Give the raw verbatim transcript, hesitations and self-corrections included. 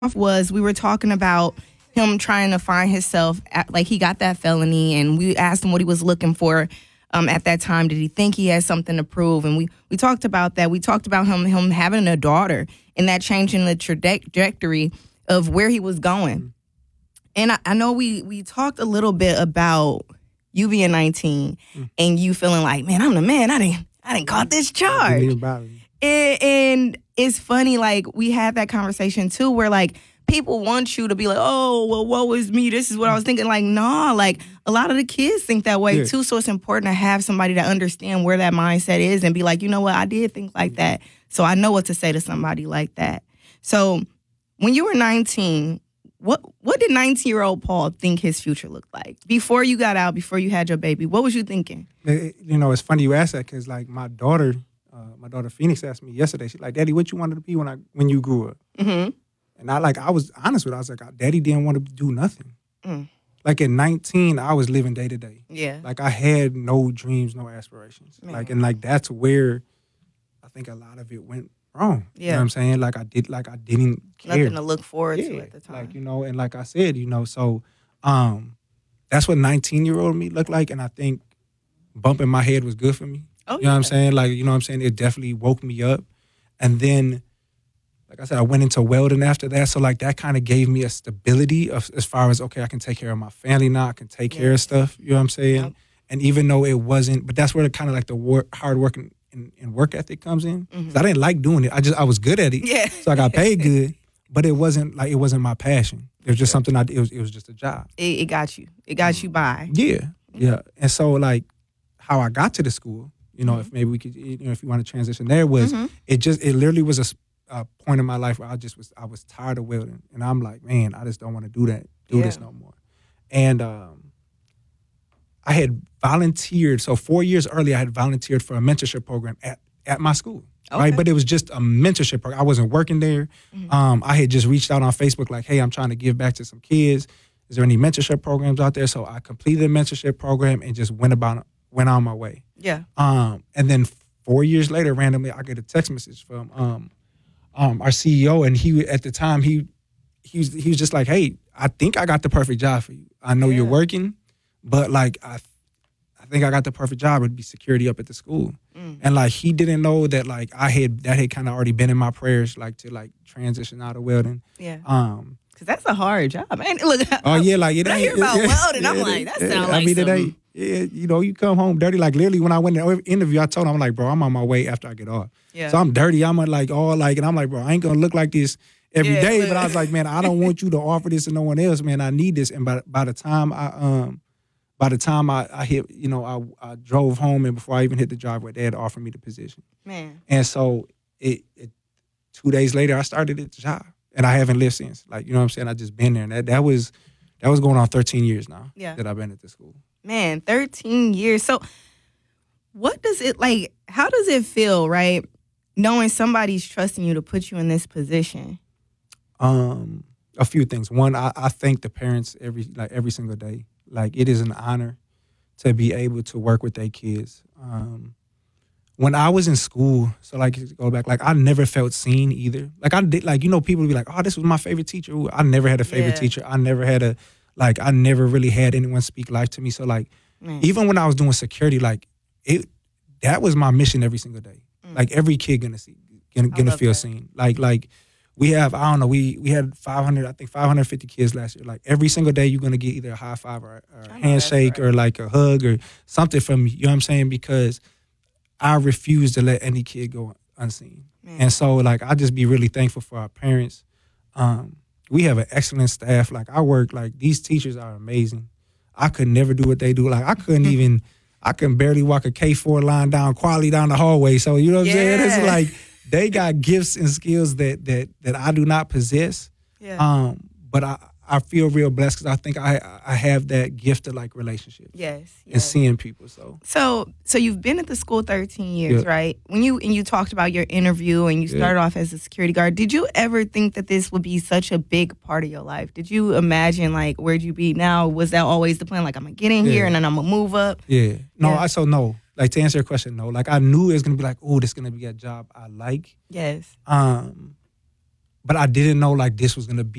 was we were talking about him trying to find himself at, like he got that felony, and we asked him what he was looking for um, at that time. Did he think he had something to prove? And we, we talked about that. We talked about him him having a daughter and that changing the trajectory of where he was going. And I, I know we we talked a little bit about you being nineteen mm. and you feeling like, man, I'm the man. I didn't I didn't caught this charge. And, and it's funny, like we had that conversation too, where like people want you to be like, oh, well, woe is me. This is what I was thinking. Like, nah, like a lot of the kids think that way yeah. too. So it's important to have somebody to understand where that mindset is and be like, you know what, I did think like that. So I know what to say to somebody like that. So when you were nineteen, what what did nineteen-year-old Paul think his future looked like? Before you got out, before you had your baby, what was you thinking? It, you know, it's funny you ask that because like my daughter, uh, my daughter Phoenix asked me yesterday, she's like, Daddy, what you wanted to be when I when you grew up? Mm-hmm. And I like, I was honest with her. I was like, Daddy didn't want to do nothing. Mm. Like at nineteen, I was living day to day. Yeah. Like I had no dreams, no aspirations. Man. Like, and like, that's where I think a lot of it went wrong. Yeah. You know what I'm saying? Like I did, like I didn't care. Nothing to look forward yeah. to at the time. Like, you know, and like I said, you know, so um, that's what nineteen-year-old me looked like. And I think bumping my head was good for me. Oh, you know yeah. what I'm saying? Like, you know what I'm saying? It definitely woke me up. And then, like I said, I went into welding after that. So, like, that kind of gave me a stability of, as far as, okay, I can take care of my family now. I can take yeah. care of stuff. You know what I'm saying? Yep. And even though it wasn't, but that's where the kind of like the work, hard work and, and, and work ethic comes in. Mm-hmm. I didn't like doing it. I just, I was good at it. Yeah. So I got paid good, but it wasn't like, it wasn't my passion. It was just yeah. something I did. It was, it was just a job. It, it got you. It got mm-hmm. you by. Yeah. Mm-hmm. Yeah. And so, like, how I got to the school, you know, mm-hmm. if maybe we could, you know, if you want to transition there, was mm-hmm. it just, it literally was a, a point in my life where I just was, I was tired of welding. And I'm like, man, I just don't want to do that, do yeah. this no more. And um, I had volunteered. So four years earlier, I had volunteered for a mentorship program at, at my school. Okay. Right. But it was just a mentorship program. I wasn't working there. Mm-hmm. Um, I had just reached out on Facebook like, hey, I'm trying to give back to some kids. Is there any mentorship programs out there? So I completed a mentorship program and just went about went on my way. Yeah. Um, and then four years later, randomly, I get a text message from um, um, our C E O, and he at the time he he was he was just like, "Hey, I think I got the perfect job for you. I know yeah. you're working, but like I, I think I got the perfect job. It'd be security up at the school." Mm. And like he didn't know that like I had that had kind of already been in my prayers, like to like transition out of welding. Yeah. Um. Cause that's a hard job, man. Look. Oh yeah, like it when I hear about yeah, welding, yeah, I'm like, that sounds yeah, like I mean, something. It yeah, you know, you come home dirty. Like literally, when I went to the interview, I told him, I'm like, bro, I'm on my way after I get off. Yeah. So I'm dirty. I'm like all like, and I'm like, bro, I ain't gonna look like this every yeah, day. But I was like, man, I don't want you to offer this to no one else, man. I need this. And by by the time I um, by the time I, I hit, you know, I I drove home, and before I even hit the driveway, they had offered me the position. Man. And so it, it two days later, I started at the job. And I haven't lived since. Like, you know what I'm saying? I just been there. And that, that was that was going on thirteen years now yeah. that I've been at the school. Man, thirteen years. So what does it, like, how does it feel, right, knowing somebody's trusting you to put you in this position? Um, a few things. One, I, I thank the parents every like every single day. Like, it is an honor to be able to work with their kids. Um When I was in school, so like go back, like I never felt seen either. Like I did, like you know, people would be like, "Oh, this was my favorite teacher." Ooh, I never had a favorite yeah. teacher. I never had a, like I never really had anyone speak life to me. So like, mm. even when I was doing security, like it, that was my mission every single day. Mm. Like every kid gonna see, gonna, gonna feel that. seen. Like like we have, I don't know, we we had five hundred, I think five hundred fifty kids last year. Like every single day, you're gonna get either a high five or, or a handshake right. or like a hug or something from me. You know what I'm saying? Because I refuse to let any kid go unseen. Man. And so, like, I just be really thankful for our parents. Um, we have an excellent staff. Like, I work, like, these teachers are amazing. I could never do what they do. Like, I couldn't even, I can barely walk a K four line down, quality down the hallway. So, you know what I'm yeah. saying? It's like, they got gifts and skills that that that I do not possess. Yeah. Um, but I, I feel real blessed because I think I I have that gift of like relationships. Yes, yes. And seeing people. So so so you've been at the school thirteen years, yeah. right? When you and you talked about your interview and you started yeah. off as a security guard, did you ever think that this would be such a big part of your life? Did you imagine like where'd you be now? Was that always the plan? Like I'm gonna get in yeah. here and then I'm gonna move up? Yeah. No, yeah. I so no. Like to answer your question, no. Like I knew it was gonna be like, oh, this is gonna be a job I like. Yes. Um, but I didn't know like this was gonna be